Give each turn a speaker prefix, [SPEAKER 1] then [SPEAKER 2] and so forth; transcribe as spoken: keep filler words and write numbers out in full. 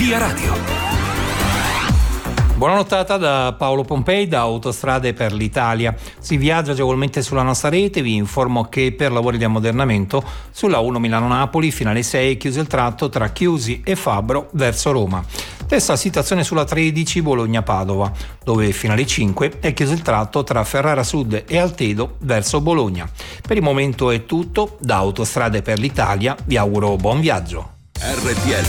[SPEAKER 1] Via Radio.
[SPEAKER 2] Buona nottata da Paolo Pompei da Autostrade per l'Italia. Si viaggia agevolmente sulla nostra rete. Vi informo che per lavori di ammodernamento sulla uno Milano-Napoli fino alle sei è chiuso il tratto tra Chiusi e Fabbro verso Roma. Stessa situazione sulla tredici Bologna-Padova, dove fino alle cinque è chiuso il tratto tra Ferrara Sud e Altedo verso Bologna. Per il momento è tutto. Da Autostrade per l'Italia vi auguro buon viaggio.
[SPEAKER 1] R T L